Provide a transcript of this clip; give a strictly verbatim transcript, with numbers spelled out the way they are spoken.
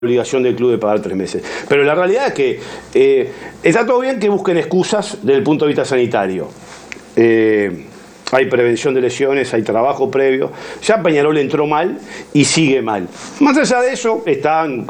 obligación del club de pagar tres meses. Pero la realidad es que eh, está todo bien que busquen excusas desde el punto de vista sanitario. Eh, hay prevención de lesiones, hay trabajo previo. Ya Peñarol entró mal y sigue mal. Más allá de eso, están